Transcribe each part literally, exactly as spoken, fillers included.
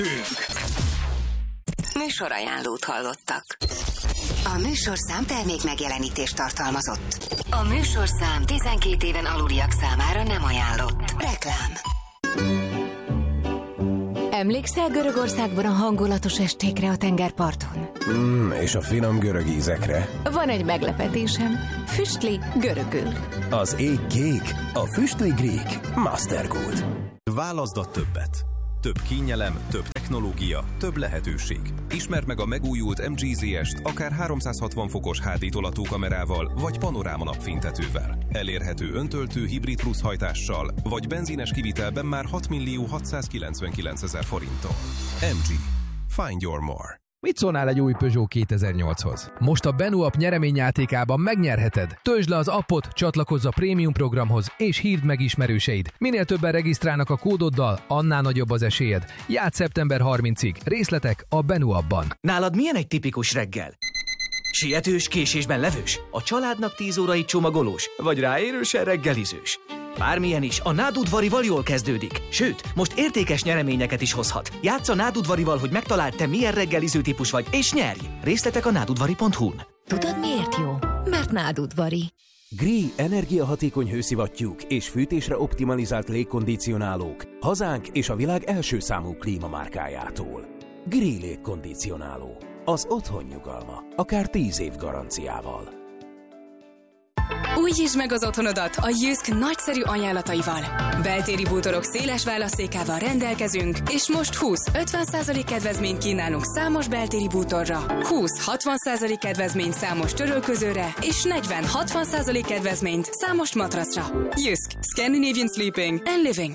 Műsorajánlót hallottak. A műsorszám termék megjelenítést tartalmazott. A műsorszám tizenkét éven aluliak számára nem ajánlott. Reklám. Emlékszel Görögországban a hangulatos estékre a tengerparton? Mm, és a finom görög ízekre. Van egy meglepetésem. Füstli görögül. Az ég kék, a füstli grík. Mastergood. Válaszd a többet. Több kényelem, több technológia, több lehetőség. Ismerd meg a megújult em gé zé est akár háromszázhatvan fokos há dé tolatókamerával, vagy panoráma napfénytetővel. Elérhető öntöltő hibrid plusz hajtással, vagy benzines kivitelben már hat millió hatszázkilencvenkilencezer forinttal. em gé. Find your more. Mit szólnál egy új Peugeot kétezer-nyolchoz? Most a BenuApp nyereményjátékában megnyerheted. Töltsd le az appot, csatlakozz a prémium programhoz, és hívd meg ismerőseid. Minél többen regisztrálnak a kódoddal, annál nagyobb az esélyed. Játsz szeptember harmincadikáig. Részletek a BenuAppban. Nálad milyen egy tipikus reggel? Sietős, késésben levős? A családnak tíz órai csomagolós? Vagy ráérősen reggelizős? Bármilyen is, a Nádudvarival jól kezdődik. Sőt, most értékes nyereményeket is hozhat. Játsz a Nádudvarival, hogy megtaláld, te milyen reggeliző típus vagy, és nyerj! Részletek a nádudvari pont hu-n. Tudod miért jó? Mert Nádudvari. Gree energiahatékony hőszivattyúk és fűtésre optimalizált légkondicionálók. Hazánk és a világ első számú klímamárkájától. Gree légkondicionáló. Az otthon nyugalma. Akár tíz év garanciával. Újítsd meg az otthonodat a Jysk nagyszerű ajánlataival. Beltéri bútorok széles választékával rendelkezünk, és most húsz-ötven százalék kedvezményt kínálunk számos beltéri bútorra, húsz-hatvan százalék kedvezményt számos törölközőre, és negyven-hatvan százalék kedvezményt számos matracra. Jysk. Scandinavian Sleeping and Living.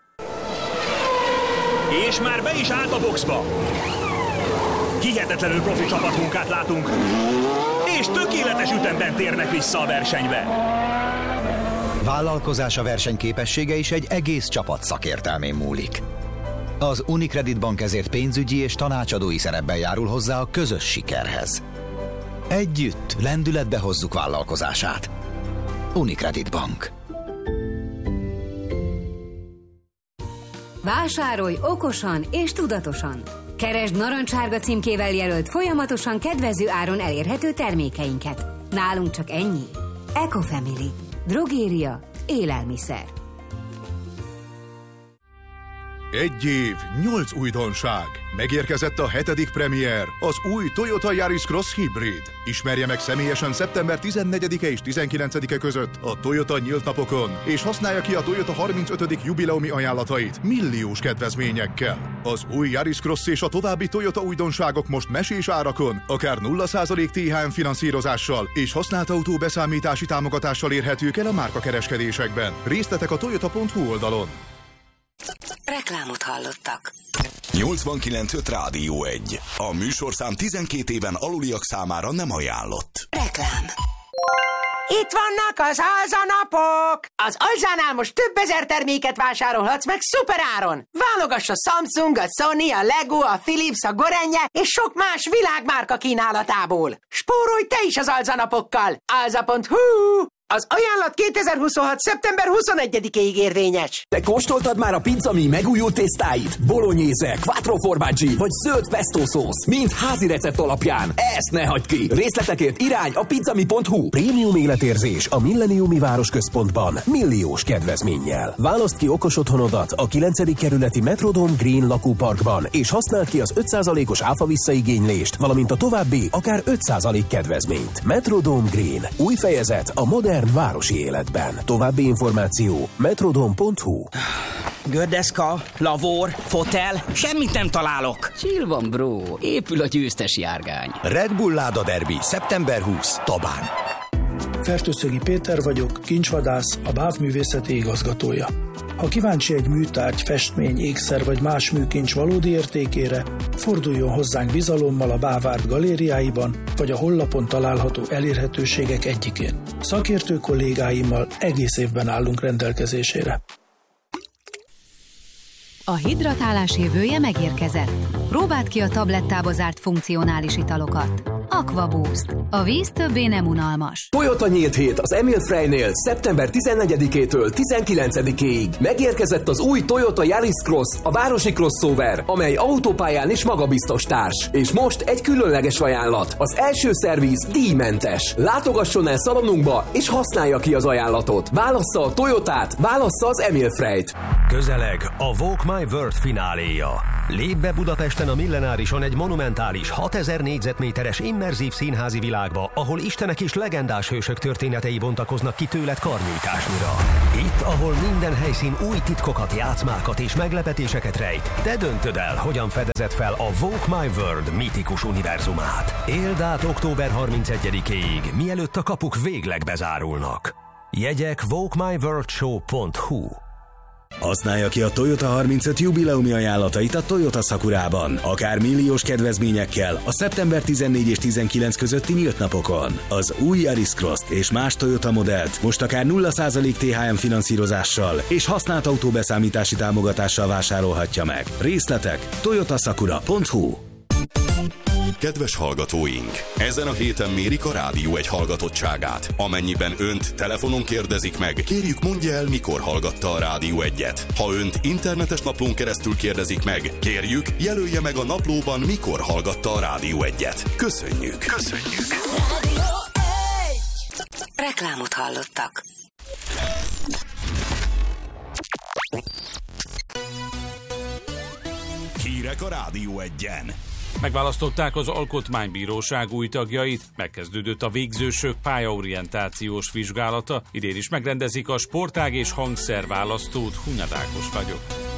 És már be is állt a boxba! Hihetetlenül profi csapatmunkát látunk, és tökéletes ütemben térnek vissza a versenybe. Vállalkozása versenyképessége is egy egész csapat szakértelmén múlik. Az Unicredit Bank ezért pénzügyi és tanácsadói szerepben járul hozzá a közös sikerhez. Együtt lendületbe hozzuk vállalkozását. Unicredit Bank. Vásárolj okosan és tudatosan. Keresd narancssárga címkével jelölt, folyamatosan kedvező áron elérhető termékeinket. Nálunk csak ennyi. Ecofamily. Drogéria. Élelmiszer. Egy év, nyolc újdonság. Megérkezett a hetedik premier, az új Toyota Yaris Cross Hybrid. Ismerje meg személyesen szeptember tizennegyedike és tizenkilencedike között a Toyota nyílt napokon, és használja ki a Toyota harmincötödik jubileumi ajánlatait milliós kedvezményekkel. Az új Yaris Cross és a további Toyota újdonságok most mesés árakon, akár nulla százalék té há em finanszírozással és használt autó beszámítási támogatással érhetők el a márkakereskedésekben. Részletek a toyota pont hu oldalon. Reklámot hallottak. nyolcvankilenc öt Rádió egy. A műsorszám tizenkét éven aluliak számára nem ajánlott. Reklám. Itt vannak az alzanapok! Az Alzánál most több ezer terméket vásárolhatsz meg szuperáron! Válogass a Samsung, a Sony, a Lego, a Philips, a Gorenje és sok más világmárka kínálatából. Spórolj te is az alzanapokkal! alza pont hu. Az ajánlat kétezer-huszonhat. szeptember huszonegyedikéig érvényes. Te kóstoltad már a Pizzami megújult tésztáit? Bolognese, quattro formaggi vagy zöld pesto szósz? Mind házi recept alapján. Ezt ne hagyd ki! Részletekért irány a pizzami pont hu. Prémium életérzés a Milleniumi Városközpontban. Milliós kedvezménnyel. Válaszd ki okos otthonodat a kilencedik kerületi Metrodome Green lakóparkban, és használd ki az öt százalékos áfa visszaigénylést, valamint a további akár öt százalék kedvezményt. Metrodome Green. Új fejezet a modern városi életben. További információ metrodome pont hu. Gördeszka, lavor, fotel, semmit nem találok. Chill van, bro. Épül a győztes járgány. Red Bull Láda Derby, szeptember huszadika, Tabán. Fertőszögi Péter vagyok, kincsvadász, a bávművészeti igazgatója. Ha kíváncsi egy műtárgy, festmény, ékszer vagy más műkincs valódi értékére, forduljon hozzánk bizalommal a Bávárt galériáiban, vagy a honlapon található elérhetőségek egyikén. Szakértő kollégáimmal egész évben állunk rendelkezésére. A hidratálás jövője megérkezett. Próbáld ki a tablettába zárt funkcionális italokat. Aquaboost. A víz többé nem unalmas. Toyota nyílt hét az Emil Freynél szeptember tizennegyedikétől tizenkilencedikéig. Megérkezett az új Toyota Yaris Cross, a városi crossover, amely autópályán is magabiztos társ. És most egy különleges ajánlat. Az első szerviz díjmentes. Látogasson el szalonunkba, és használja ki az ajánlatot. Válassza a Toyotát, válassza az Emil Freyt. Közeleg a Walk My World fináléja. Lép be Budapesten a Millenárison egy monumentális hatezer négyzetméteres immerzív színházi világba, ahol istenek és legendás hősök történetei bontakoznak ki tőled karnyújtásnyira. Itt, ahol minden helyszín új titkokat, játszmákat és meglepetéseket rejt, te döntöd el, hogyan fedezed fel a Walk My World mítikus univerzumát. Éld át október harmincegyedikéig, mielőtt a kapuk végleg bezárulnak. Jegyek walk my world show pont hu. Használja ki a Toyota harmincöt jubileumi ajánlatait a Toyota Sakurában, akár milliós kedvezményekkel a szeptember tizennégy és tizenkilenc közötti nyílt napokon. Az új Yaris Cross-t és más Toyota modellt most akár nulla százalék té há em finanszírozással és használt autóbeszámítási támogatással vásárolhatja meg. Részletek toyota sakura pont hu. Kedves hallgatóink! Ezen a héten mérik a Rádió egy hallgatottságát. Amennyiben önt telefonon kérdezik meg, kérjük mondja el, mikor hallgatta a Rádió egyet. Ha önt internetes naplón keresztül kérdezik meg, kérjük, jelölje meg a naplóban, mikor hallgatta a Rádió egyet. Köszönjük! Köszönjük! Reklámot hallottak. Hírek a Rádió egyen. Megválasztották az Alkotmánybíróság új tagjait, megkezdődött a végzősök pályaorientációs vizsgálata, idén is megrendezik a sportág és hangszerválasztót. Hunyad Ákos vagyok.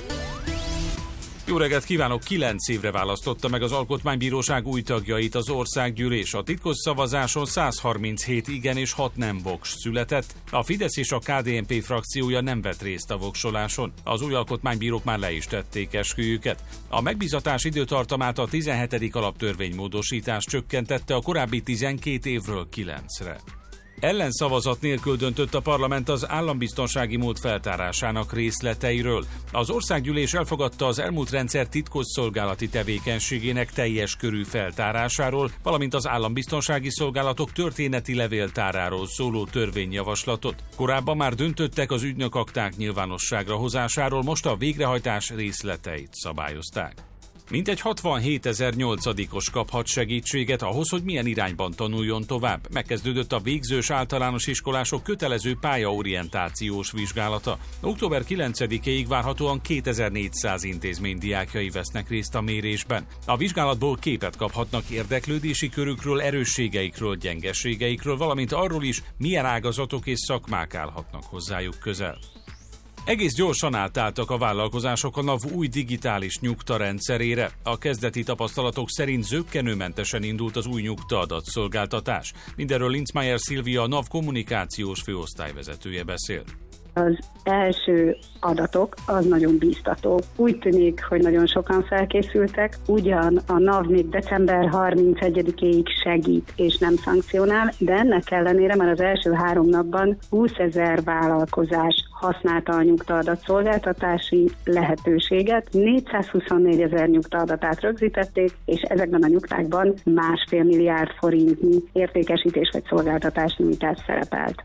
Jó reggelt kívánok! Kilenc évre választotta meg az Alkotmánybíróság új tagjait az országgyűlés. A titkos szavazáson száz harminchét igen és hat nem voks született. A Fidesz és a ká dé en pé frakciója nem vett részt a voksoláson. Az új alkotmánybírók már le is tették esküjüket. A megbízatás időtartamát a tizenhetedik alaptörvénymódosítás csökkentette a korábbi tizenkét évről kilencre. Ellenszavazat nélkül döntött a parlament az állambiztonsági mód feltárásának részleteiről. Az országgyűlés elfogadta az elmúlt rendszer titkosszolgálati tevékenységének teljes körű feltárásáról, valamint az állambiztonsági szolgálatok történeti levéltáráról szóló törvényjavaslatot. Korábban már döntöttek az ügynökakták nyilvánosságra hozásáról, most a végrehajtás részleteit szabályozták. Mintegy hatvanhétezer nyolcadikos kaphat segítséget ahhoz, hogy milyen irányban tanuljon tovább. Megkezdődött a végzős általános iskolások kötelező pályaorientációs vizsgálata. október kilencedikéig várhatóan kétezer-négyszáz intézmény diákjai vesznek részt a mérésben. A vizsgálatból képet kaphatnak érdeklődési körükről, erősségeikről, gyengeségeikről, valamint arról is, milyen ágazatok és szakmák állhatnak hozzájuk közel. Egész gyorsan átálltak a vállalkozások a NAV új digitális nyugtarendszerére. A kezdeti tapasztalatok szerint zökkenőmentesen indult az új nyugtaadatszolgáltatás. Mindenről Linzmeier Szilvia, a NAV kommunikációs főosztályvezetője beszélt. Az első adatok az nagyon bíztató. Úgy tűnik, hogy nagyon sokan felkészültek, ugyan a NAV még december harmincegyedikéig segít és nem szankcionál, de ennek ellenére már az első három napban húszezer vállalkozás használta a nyugtaadatszolgáltatási lehetőséget, négyszázhuszonnégyezer nyugtaadatát rögzítették, és ezekben a nyugtákban másfél milliárd forintnyi értékesítés vagy szolgáltatás nyújtás szerepelt.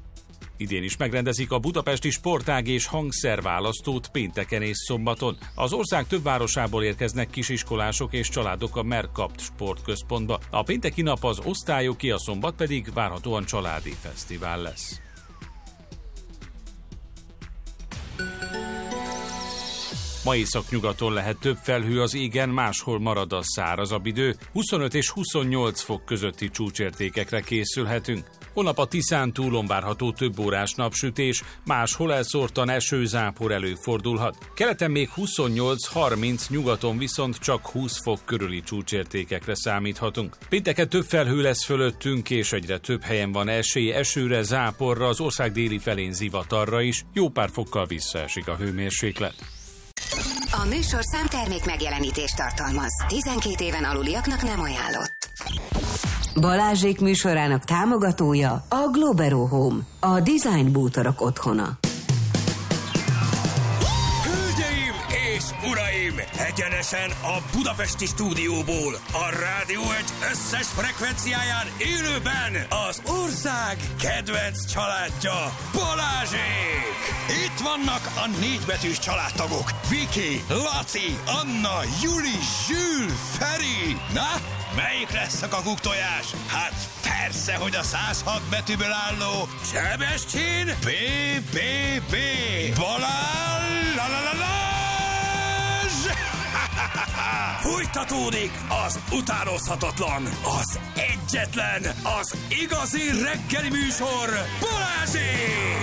Idén is megrendezik a budapesti sportág és hangszerválasztót pénteken és szombaton. Az ország több városából érkeznek kisiskolások és családok a Merkapt sportközpontba. A pénteki nap az osztályoké, a szombat pedig várhatóan családi fesztivál lesz. Ma északnyugaton lehet több felhő az égen, máshol marad a szárazabb idő. huszonöt és huszonnyolc fok közötti csúcsértékekre készülhetünk. Holnap a Tiszán túlon várható több órás napsütés, máshol elszórtan esőzápor előfordulhat. Keleten még huszonnyolc-harminc, nyugaton viszont csak húsz fok körüli csúcsértékekre számíthatunk. Pénteken több felhő lesz fölöttünk, és egyre több helyen van esély esőre, záporra, az ország déli felén zivatarra is, jó pár fokkal visszaesik a hőmérséklet. A műsorszám termék megjelenítést tartalmaz. tizenkét éven aluliaknak nem ajánlott. Balázsék műsorának támogatója a Globero Home, a design bútorok otthona. Hölgyeim és uraim, egyenes Egyenesen a budapesti stúdióból, a Rádió egy összes frekvenciáján élőben az ország kedvenc családja, Balázsék! Itt vannak a négybetűs családtagok, Viki, Laci, Anna, Juli, Zsül, Feri. Na, melyik lesz a kakuktojás? Hát persze, hogy a száz hat betűből álló Sebestyén bé bé bé Balázs! La la la la! Folytatódik az utánozhatatlan, az egyetlen, az igazi reggeli műsor, Balázsék!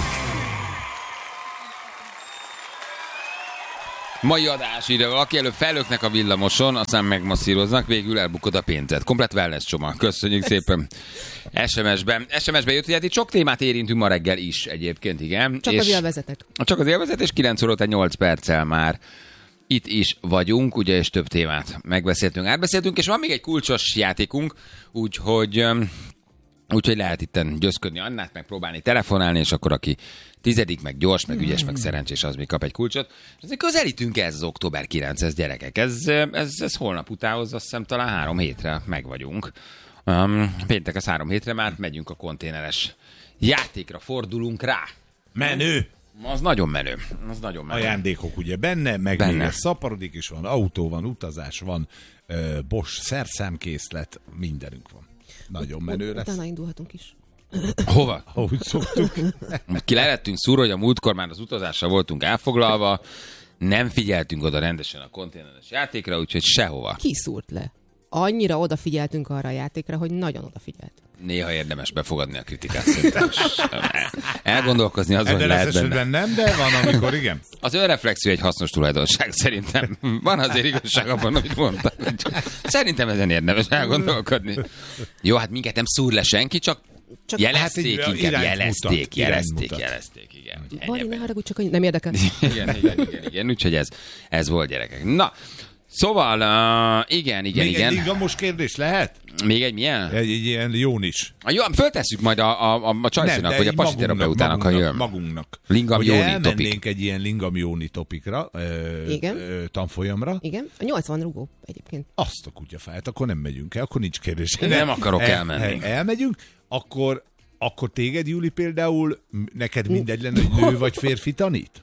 Mai adás ide valaki előbb fellöknek a villamoson, aztán megmasszíroznak, végül elbukod a pénzed. Komplet wellness csomag. Köszönjük szépen. es em es-ben. es em es-ben jött, hogy hát itt sok témát érintünk ma reggel is egyébként, igen. Csak és az élvezetek. Csak az élvezetés, kilenc óra után nyolc perccel már itt is vagyunk, ugye, és több témát megbeszéltünk, átbeszéltünk, és van még egy kulcsos játékunk, úgyhogy, úgyhogy lehet itten győzködni Annát, meg próbálni telefonálni, és akkor aki tizedik, meg gyors, meg ügyes, meg szerencsés, az még kap egy kulcsot. Azért közelítünk ez az október kilencedikéhez, gyerekek. Ez, ez, ez holnap utánhoz, azt hiszem talán három hétre meg vagyunk. Um, péntek az három hétre már megyünk a konténeres játékra, fordulunk rá. Menő! Az nagyon menő. Az nagyon menő. Ajándékok ugye benne, meg benne. Még ez szaporodik is, van autó, van utazás, van uh, Bosch szerszámkészlet, mindenünk van. Nagyon menő lesz. Utána indulhatunk is. Hova? Ahogy szoktuk. Ki lehettünk szúrva, hogy a múltkor már az utazással voltunk elfoglalva, nem figyeltünk oda rendesen a konténeres játékra, úgyhogy sehova. Ki szúrt le? Annyira odafigyeltünk arra a játékra, hogy nagyon odafigyeltünk. Néha érdemes befogadni a kritikát, szerintem. Elgondolkozni azon, hogy lehet benne. Nem, de van, amikor igen. Az önreflexió egy hasznos tulajdonság, szerintem. Van azért igazság abban, amit mondtam. Szerintem ezen érdemes elgondolkodni. Jó, hát minket nem szúr le senki, csak, csak jelezték, hát inkább jelezték, mutat, jelezték, jelezték, igen. Bari, ne haragudj, csak nem érdekel. Igen, igen, igen, igen, úgyhogy ez, ez volt, gyerekek. Na, szóval, uh, igen, igen, még igen. Még egy ligamos kérdés lehet? Még egy milyen? Egy, egy ilyen jón is. A jó, föltesszük majd a, a, a, a csajszínak, vagy a pasiterapeutának, ha jön. Magunknak. Lingam hogy jóni elmennénk topik. egy ilyen lingam jóni topikra, ö, igen. Ö, tanfolyamra. Igen, a nyolcvan rugó egyébként. Azt a kutyafáját, akkor nem megyünk el, akkor nincs kérdés. Nem, nem akarok el, elmenni. El, elmegyünk, akkor, akkor téged, Júli, például, neked mindegy lenne, hogy nő vagy férfi tanít?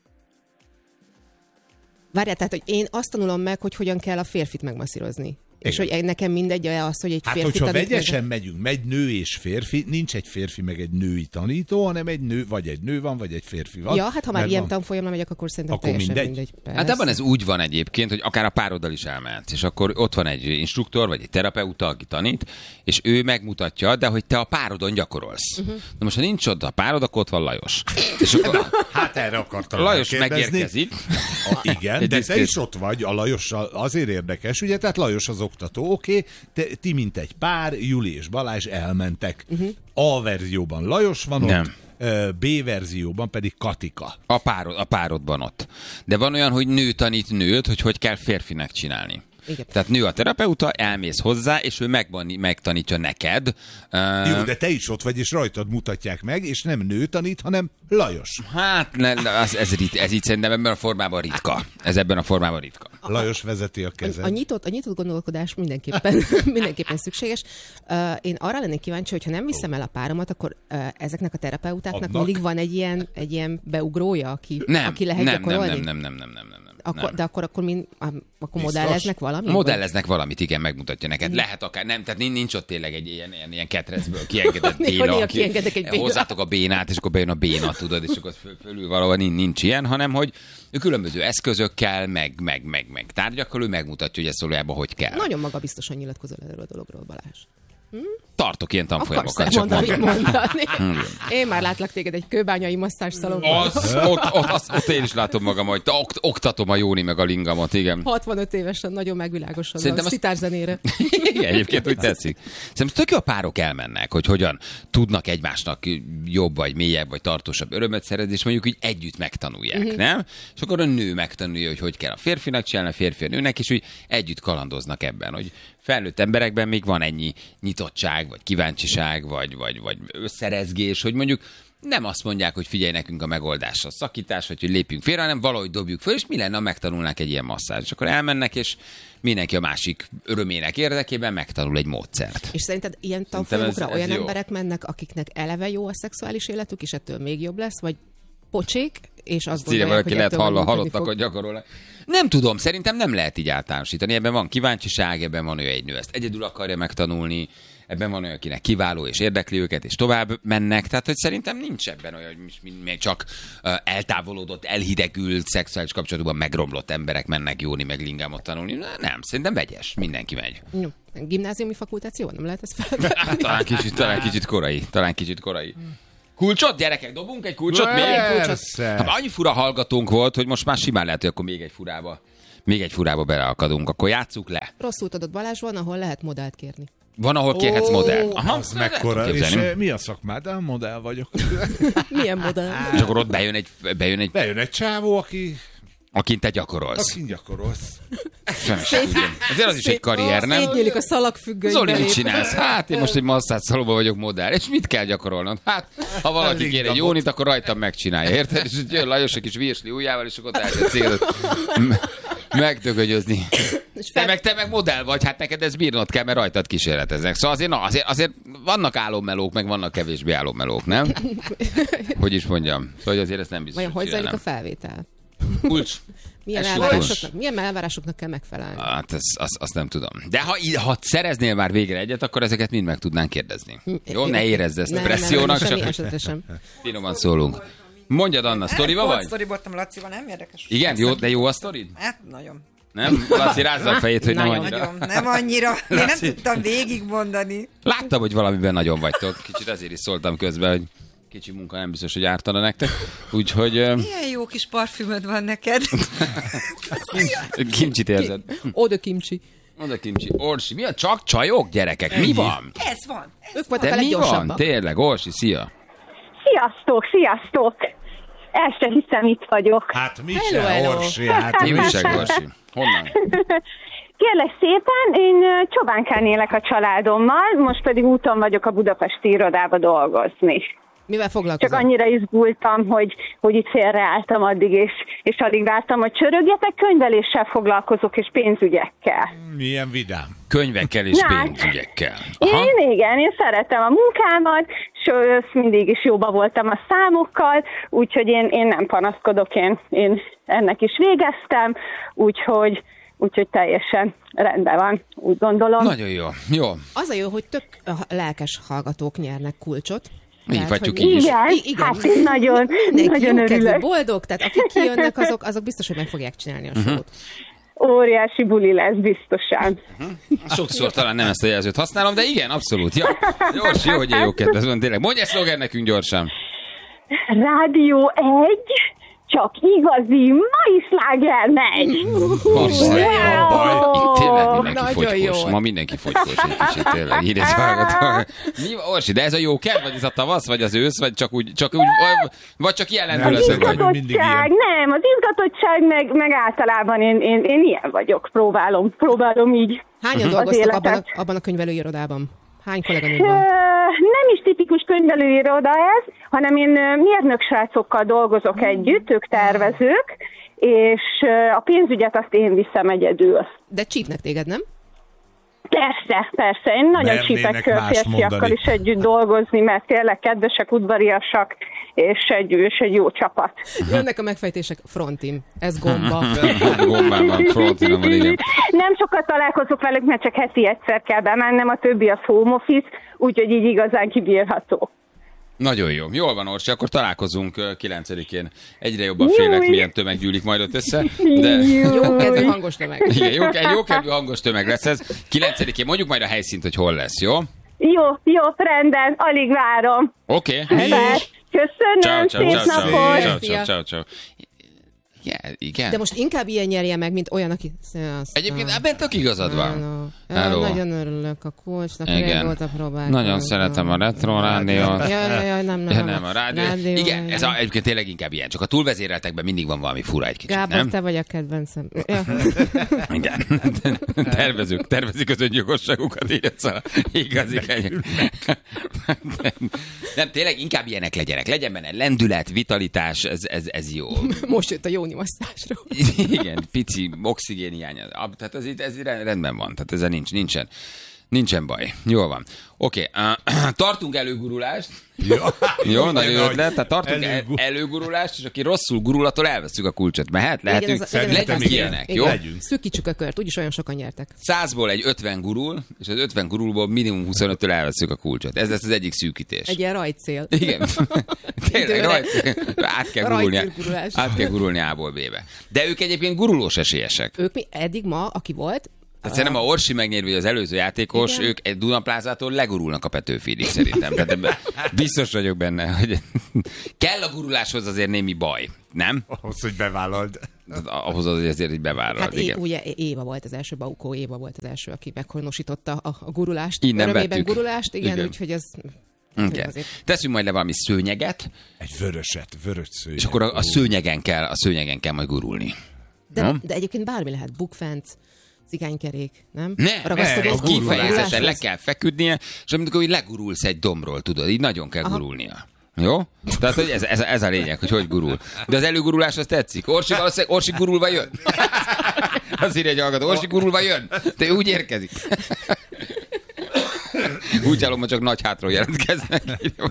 Várjál, tehát, hogy én azt tanulom meg, hogy hogyan kell a férfit megmasszírozni. És hogy nekem mindegy az, hogy egy hát, férfi hogyha tanít vegyesen meg... megyünk, megy nő és férfi, nincs egy férfi meg egy női tanító, hanem egy nő, vagy egy nő van, vagy egy férfi van. Ja, hát ha már ilyen van... tanfolyamra megyek, akkor szerintem akkor teljesen mindegy. mindegy. Hát ebben ez úgy van egyébként, hogy akár a pároddal is elmehetsz, és akkor ott van egy instruktor, vagy egy terapeuta, aki tanít, és ő megmutatja, de hogy te a párodon gyakorolsz. Uh-huh. Na most, ha nincs ott a párod, akkor ott van Lajos. És akkor... hát erre akartam Lajos megérkezik. A, igen, de te is ott vagy, a Lajossal azért érdekes, ugye, tehát Lajos az oktató, oké, okay, te, ti mint egy pár, Juli és Balázs elmentek. Uh-huh. A verzióban Lajos van Nem. ott, B verzióban pedig Katika. A, párod, a párodban ott. De van olyan, hogy nő tanít nőt, hogy hogy kell férfinek csinálni. Igen. Tehát nő a terapeuta, elmész hozzá, és ő megban, megtanítja neked. Jó, de te is ott vagy, és rajtad mutatják meg, és nem nő tanít, hanem Lajos. Hát, ne, ez, ez, rit, ez így szerintem ebben a formában ritka. Ez ebben a formában ritka. Lajos vezeti a kezed. A, a, nyitott, a nyitott gondolkodás mindenképpen, mindenképpen szükséges. Uh, én arra lennék kíváncsi, hogy ha nem viszem el a páromat, akkor uh, ezeknek a terapeutáknak Adnak? mindig van egy ilyen, egy ilyen beugrója, aki, nem, aki lehet nem, gyakorolni? Nem, nem, nem, nem, nem, nem. Akkor, nem. De akkor, akkor, mind, akkor modelleznek valamit? Modelleznek valamit, igen, megmutatja neked. Mm. Lehet akár, nem, tehát nincs ott tényleg egy ilyen, ilyen, ilyen ketrecből kiengedett béna. Aki, hozzátok a bénát, és akkor bejön a béna, tudod, és akkor föl, fölül valahol nincs, nincs ilyen, hanem hogy különböző eszközökkel, meg, meg, meg, meg tárgyakkal ő megmutatja, hogy ez valójában hogy kell. Nagyon magabiztosan nyilatkozol erről a dologról, Balázs. Hm? Tartok ilyen tanfolyamokat, csak mondani. mondani. Én már látlak téged egy kőbányai masszázs szalonban. Az, ott, ott, az, ott én is látom magam, hogy ok, oktatom a Jóni meg a Lingamot, igen. hatvanöt évesen, nagyon megvilágosan Szerintem a szitárzenére. Igen, egyébként úgy tetszik. Szerintem tök jó a párok elmennek, hogy hogyan tudnak egymásnak jobb, vagy mélyebb, vagy tartósabb örömet szerezni, és mondjuk így együtt megtanulják, uh-huh. nem? És akkor a nő megtanulja, hogy hogy kell a férfinak csinálni, a férfi a nőnek, és úgy együtt kalandoznak ebben, hogy felnőtt emberekben még van ennyi nyitottság, vagy kíváncsiság, vagy, vagy, vagy összerezgés, hogy mondjuk nem azt mondják, hogy figyelj nekünk a megoldás, a szakítás, vagy hogy lépjünk félre, hanem valahogy dobjuk föl, és mi lenne, ha megtanulnák egy ilyen masszázs. És akkor elmennek, és mindenki a másik örömének érdekében megtanul egy módszert. És szerinted ilyen tanfolyamokra olyan jó. emberek mennek, akiknek eleve jó a szexuális életük, és ettől még jobb lesz, vagy pocsék, és azt gondolják, valaki hogy lehet hall- hallottakat gyakorolni. Nem tudom, szerintem nem lehet így általánosítani. Ebben van kíváncsiság, ebben van olyan egy nő, ezt egyedül akarja megtanulni, ebben van olyan, akinek kiváló és érdekli őket, és tovább mennek. Tehát, hogy szerintem nincs ebben olyan, hogy még csak uh, eltávolodott, elhidegült, szexuális kapcsolatban megromlott emberek mennek jóni, meg lingámot tanulni. Nem, szerintem vegyes, mindenki megy. Jó. Gimnáziumi fakultáció, nem lehet ezt fel? Hát, talán, kicsit, talán kicsit korai, talán kicsit korai. Kulcsot, gyerekek, dobunk egy kulcsot? Még egy kulcsot? Hát, annyi fura hallgatónk volt, hogy most már simán lehet, hogy akkor még egy furába, még egy furába beleakadunk. Akkor játsszuk le. Rosszul tudod, Balázs, van, ahol lehet modellt kérni. Van, ahol kérhetsz oh, modellt. Aha, az mekkora. És mi a szakmád? A modell vagyok. Milyen modell? És akkor ott bejön egy... Bejön egy, bejön egy csávó, aki... Akin te gyakorolsz. Akin gyakorolsz. Azért az is egy karrier, nem? Szétnyílik a szalagfüggöny. Zoli, mit csinálsz? Hát én most egy masszászszalóban vagyok modell. És mit kell gyakorolnod? Hát, ha valaki kér egy jónit, akkor rajtam megcsinálja, érted? És jön Lajos egy kis virsli ujjával, és akkor elkezd célodat megtökögyözni. Te meg, te meg modell vagy, hát neked ez bírnod kell, mert rajtad kísérleteznek. Szóval azért, na, azért, azért vannak álommelók, meg vannak kevésbé álommelók, nem? Hogy is mondjam. Szóval azért ezt nem biztos. Vajon hogy zajlik a felvétel? Kulcs. Milyen elvárásoknak, milyen elvárásoknak kell megfelelni? Hát ezt, azt, azt nem tudom. De ha, ha szereznél már végre egyet, akkor ezeket mind meg tudnánk kérdezni. Jó, ne érezd ezt a pressziónak, nem, nem, csak sem. finoman szólunk. Mondjad, Anna, sztoriba vagy? Sztoriboltam Lacival, nem érdekes. Igen, jó, de jó a sztorid? Hát, nagyon. Nem? Laci, rázza a fejét, hogy nem annyira. Nagyon, nem annyira. Én nem tudtam végigmondani. Láttam, hogy valamiben nagyon vagytok. Kicsit azért is szóltam közben, hogy kicsi munka nem biztos, hogy ártana nektek. Úgyhogy... Milyen jó kis parfümöd van neked. Kimcsit érzed. Oda kimcsi. Oda kimcsi. Orsi, mi a csak csajok, gyerekek? Mi van? Ez van. Ez ők voltak a leggyorsabbak. Tényleg, Orsi, szia. Sziasztok, sziasztok. El sem hiszem, itt vagyok. Hát mi se, Orsi. Hát mi se, Orsi. Honnan? Kérlek szépen, én Csobánkán élek a családommal, most pedig úton vagyok a budapesti irodába dolgozni. Mivel foglalkozom? Csak annyira izgultam, hogy, hogy itt félreálltam addig, és, és alig vártam, hogy csörögjetek. Könyveléssel foglalkozok, és pénzügyekkel. Milyen vidám. Könyvekkel és Na, pénzügyekkel. Aha. Én igen, én szeretem a munkámat, és mindig is jóba voltam a számokkal, úgyhogy én, én nem panaszkodok, én, én ennek is végeztem, úgyhogy Úgyhogy teljesen rendben van, úgy gondolom. Nagyon jó. Jó. Az a jó, hogy tök lelkes hallgatók nyernek kulcsot. Így tehát, vagyunk így is. Igen, igen, hát én nagyon, nagyon örülök. Boldog, tehát akik kijönnek, azok, azok biztos, hogy meg fogják csinálni a sót. Uh-huh. Óriási buli lesz biztosan. Uh-huh. Sokszor talán nem ezt a jelzőt használom, de igen, abszolút. Ja. Gyors, jó, hogy jó kedves van, tényleg. Mondj egy szlogen nekünk gyorsan. Rádió egy... Csak igazi mai sláger megy. Wow. Tényleg mindenki fogykos. Ma mindenki fogykos egy kicsit, tényleg. Híres hallgató. Mi, Orsi, de ez a jó kedv, vagy ez a tavasz, vagy az ősz, vagy csak úgy, csak úgy vagy csak jelentő leszek, vagy? Az izgatottság, nem, az izgatottság, meg, meg általában én, én, én ilyen vagyok, próbálom, próbálom így. Hányan dolgoztak abban a, abban a könyvelőirodában? Hány kolléganőd van? Nem is tipikus könyvelőiroda ez, hanem én mérnök srácokkal dolgozok hmm. együtt, ők tervezők, és a pénzügyet azt én viszem egyedül. De csípnek téged, nem? Persze, persze. Én nagyon csípek férfiakkal is együtt dolgozni, mert tényleg kedvesek, udvariasak, és egy, és egy jó csapat. Jönnek a megfejtések, frontim. Ez gomba. Gombán van, frontim van, igen. Nem sokat találkozok velük, mert csak heti egyszer kell bemennem, a többi az home office, úgyhogy így igazán kibírható. Nagyon jó. Jól van, Orsi, akkor találkozunk kilencedikén. Egyre jobban félek, milyen tömeg gyűlik majd ott össze. De... Jó kedvű hangos tömeg. Igen, jó, jó kedvű hangos tömeg lesz ez. kilencedikén mondjuk majd a helyszínt, hogy hol lesz, jó? Jó, jó, rendben, alig várom. Oké. Okay. Köszönöm, ciao, ciao, szép ciao, napot. Ciao, ciao, ciao, ciao. Igen, igen. De most inkább ilyen nyerje meg, mint olyan, aki... Egyébként ebben tök igazad van. Hello. Nagyon örülök a kulcsnak, régóta próbáltam. Nagyon szeretem a retro rádiót. Jaj, jaj, jaj, nem, nem. Ja, nem, a rádió. rádió igen, ez a, egyébként tényleg inkább ilyen. Csak a túlvezéreltekben mindig van valami fura egy kicsit, Gábor, nem? te vagy a kedvencem. Ja. Igen. Tervezők, tervezik az öngyilkosságukat, így egyszerűen igazi kenyek. Nem, tényleg inkább ilyenek legyenek. Legyen benne lendület, vitalitás, ez, ez, ez jó. Most jött a jóni masszázsról. Igen, pici oxigén hiány. Tehát ez, ez rendben van. Tehát ezzel nincs, nincsen, nincsen baj. Jól van. Oké, okay. uh, tartunk előgurulást. Jó, Jó nagyon jó ötlet. Tehát tartunk el, előgurulást, és aki rosszul gurul, attól elveszünk a kulcsot. Mehet? Lehetünk? Legyünk ilyenek, jó? Szűkítsük a kört, úgyis olyan sokan nyertek. Százból egy ötven gurul, és az ötven gurulból minimum huszonöttől elveszünk a kulcsot. Ez lesz az egyik szűkítés. Egy ilyen rajtcél. Igen. Tényleg, rajtcél. Át kell gurulni. Át kell gurulni A-ból B-be. De ők egyébként gurulós esélyesek. Ők mi eddig ma, aki volt, tehát szerintem a Orsi megnyerő, vagy az előző játékos, igen. Ők egy Dunaplázától legurulnak a Petőfiig szerintem. Tehát biztos vagyok benne, hogy kell a guruláshoz azért némi baj, nem? Ahhoz, hogy bevállald. Ahhoz azért, hogy bevállald, hát igen. É, ugye Éva volt az első, Baukó Éva volt az első, aki meghonosította a, a gurulást. Innen örömében vettük. Gurulást, igen, igen. Úgyhogy ez... Okay. Teszünk majd le valami szőnyeget. Egy vöröset, vörös szőnyeg. És akkor a, a szőnyegen kell, a szőnyegen kell majd gurulni. De, de egyébként bármi lehet, bukfenc, cigánykerék, nem? Ne, ne kifejezetten le kell feküdnie, és amikor úgy legurulsz egy dombról, tudod, így nagyon kell Aha. gurulnia. Jó? Tehát hogy ez, ez, ez a lényeg, hogy hogy gurul. De az előgurulás az tetszik. Orsi valószínűleg, Orsi gurulva jön. Az írja egy hallgató, Orsi gurulva jön. De úgy érkezik. Úgy állom, hogy csak nagy hátról jelentkeznek.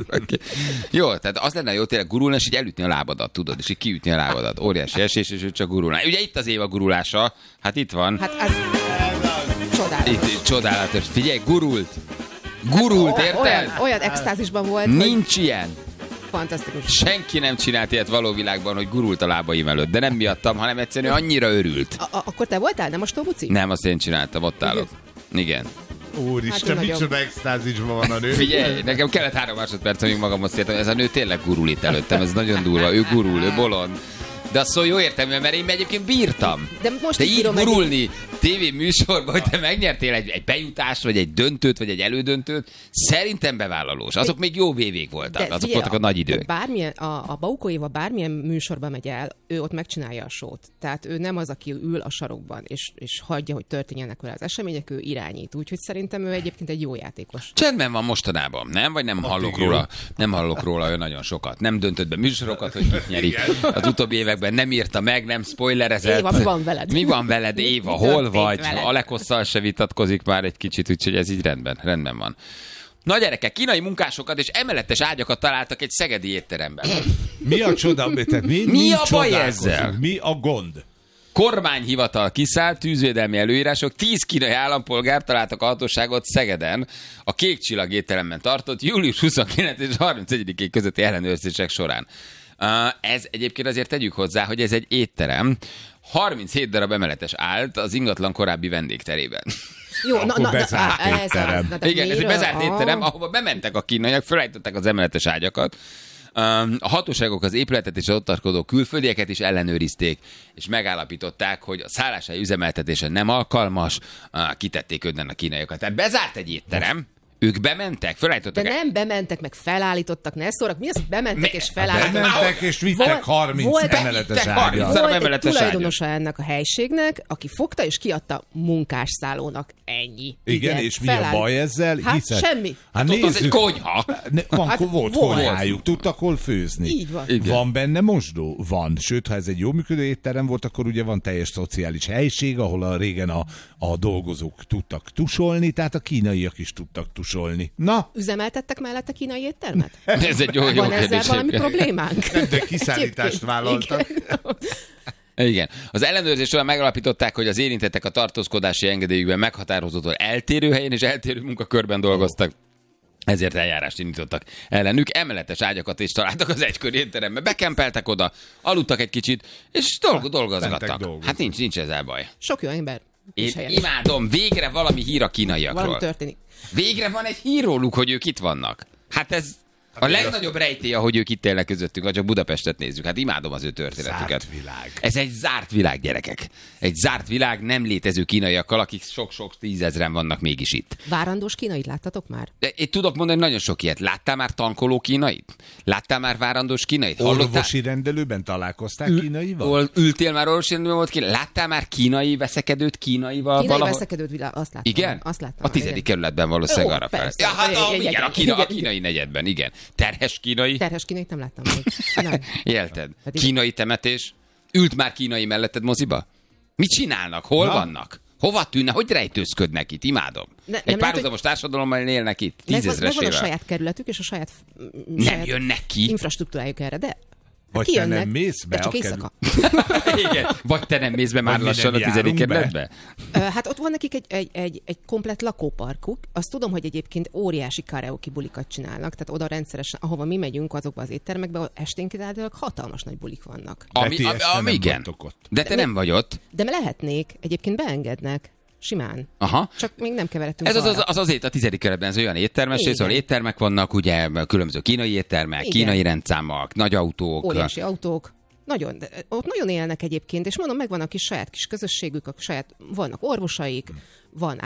Jó, tehát az lenne jó tényleg gurulni, és így elütni a lábadat, tudod, és így kiütni a lábadat. Óriási esés, és ő csak gurulná. Ugye itt az Éva gurulása, hát itt van. Hát ez csodálatos. Itt, itt csodálatos. Figyelj, gurult. Gurult, érted? Olyan, olyan extázisban volt. Nincs hogy... ilyen. Fantasztikus. Senki nem csinált ilyet való világban, hogy gurult a lábaim előtt, de nem miattam, hanem egyszerűen annyira örült. A- a- akkor te voltál, nem a Stóbuci? Nem, azt én csináltam, ott állok. Igen. Úristen, hát micsoda extázisban van a nő. Figyelj, nekem kellett három másodperc, amíg magamhoz értem, ez a nő tényleg gurul itt előttem, ez nagyon durva, ő gurul, ő bolond. De azt szó jó értelműen, mert én egyébként bírtam. De, most de így gurulni tévéműsorban, hogy te megnyertél egy, egy bejutást, vagy egy döntőt, vagy egy elődöntőt, szerintem bevállalós. Azok még jó vévék voltak, de, azok figyelj, voltak a nagy idők. Bármilyen, a, a Baukó Éva bármilyen műsorba megy el, ő ott megcsinálja a sót. Tehát ő nem az, aki ül a sarokban, és, és hagyja, hogy történjenek vele az események, ő irányít. Úgyhogy szerintem ő egyébként egy jó játékos. Csendben van mostanában, nem? Vagy nem hallok róla, nem hallok róla olyan nagyon sokat. Nem döntött be műsorokat, hogy kit nyerik. Az utóbbi években nem írta meg, nem spoilerezett. Éva, mi van veled? Mi van veled, Éva? Hol vagy? Alekosszal se vitatkozik már egy kicsit, úgyhogy ez így rendben, rendben van. Na gyerekek, kínai munkásokat és emeletes ágyakat találtak egy szegedi étteremben. Mi a csoda? Tehát mi, mi, mi a baj ezzel? Mi a gond? Kormányhivatal kiszállt, tűzvédelmi előírások, tíz kínai állampolgár találtak a hatóságot Szegeden a Kék Csillag étteremben tartott július huszonkilencedike és harmincegyedike közötti ellenőrzések során. Uh, ez egyébként azért tegyük hozzá, hogy ez egy étterem. harminchét darab emeletes állt az ingatlan korábbi vendégterében. Jó, na, na, bezárt na, étterem. Ez, igen, ez egy bezárt étterem, ahova bementek a kínaiak, felállították az emeletes ágyakat. A hatóságok az épületet és az ott tartózkodó külföldieket is ellenőrizték, és megállapították, hogy a szálláshely üzemeltetése nem alkalmas, kitették önnen a kínaiakat. Tehát bezárt egy étterem, ők bementek, felállítottak. De nem bementek, meg felállítottak, ne szórak. Mi az, hogy bementek Me- és felállítottak? Bementek és vittek harminc emeletes ágyat. Volt egy tulajdonosa ennek a helységnek, aki fogta és kiadta munkásszállónak. Ennyi. Igen, igen, és mi feláll... a baj ezzel? Hát Hiszed... semmi. Hát nézzük. Az egy konyha. Ne, van, hát volt volt. konyhájuk, tudtak hol főzni. Így van. Igen. Van benne mosdó? Van. Sőt, ha ez egy jó működő étterem volt, akkor ugye van teljes szociális helység, ahol a régen a, a dolgozók tudtak tusolni, tehát a kínaiak is tudtak tusolni. Na? Üzemeltettek mellette kínai éttermet? Ez egy jó, jó Van ezzel valami problémánk? De kiszállítást vállaltak. Igen. Az ellenőrzés során megalapították, hogy az érintettek a tartózkodási engedélyükben meghatározottól eltérő helyen és eltérő munkakörben dolgoztak. Ezért eljárást indítottak ellenük. Emeletes ágyakat is találtak az egykori étterembe. Bekempeltek oda, aludtak egy kicsit, és dolg- dolgozgattak. Hát nincs, nincs ezzel baj. Sok jó ember. Én imádom, végre valami hír a kínaiakról. Valami történik. Végre van egy hír róluk, hogy ők itt vannak. Hát ez... A legnagyobb rejtély, ahogy ők itt élnek közöttünk, ha csak Budapestet nézzük. Hát imádom az ő történetüket. Zárt világ. Ez egy zárt világ, gyerekek. Egy zárt világ, nem létező kínaiakkal, akik sok-sok tízezren vannak mégis itt. Várandós kínait láttatok már? De én tudok mondani nagyon sok ilyet. Láttál már tankoló kínait? Láttál már várandós kínait? Hallottál? Orvosi rendelőben találkoztál Ül- kínaival? Ültél már orvosi rendelőben volt kínai? Láttál már kínai veszekedőt kínaival Kínai valahol? veszekedőt világ, azt láttam. Igen? Azt láttam. A tizedik kerületben valószínűleg Ó, arra fel. persze. Ja, hát a, Igen, igen, a, kína, igen, a kínai negyedben, igen. Terhes kínai? Terhes kínait nem láttam még. Nem. Élted. Pedig- Kínai temetés? Ült már kínai melletted moziba? Mit csinálnak? Hol Na? vannak? Hova tűnne? Hogy rejtőzködnek itt? Imádom. Ne- Egy nem lehet, párhuzamos társadalommal élnek itt. Megvan, megvan a Tízezresével. saját kerületük és a saját, Nem saját jönnek ki. infrastruktúrájuk erre, de Vagy hát te kijönnek, nem mész be de csak a éjszaka. Igen. Vagy te nem mész be már Vagy mi lassan a nem tizedik járunk be? kerületbe? Ö, Hát ott van nekik egy, egy, egy, egy komplett lakóparkuk. Azt tudom, hogy egyébként óriási karaoke bulikat csinálnak, tehát oda rendszeresen, ahova mi megyünk, azokba az éttermekbe, esténként általában hatalmas nagy bulik vannak. Ami, Ti ami, este ami nem igen. vagytok ott. De te De nem mi- vagy ott. De lehetnék, egyébként beengednek. Simán. Aha. Csak még nem keveredtünk Ez az, az, arra. az azért a tizedik kerületben ez olyan éttermes, Igen. rész, ahol éttermek vannak, ugye különböző kínai éttermek, Igen. kínai rendszámok, nagy autók. Óriási autók. Nagyon, de ott nagyon élnek egyébként, és mondom, megvan a kis saját kis közösségük, a saját, vannak orvosaik, van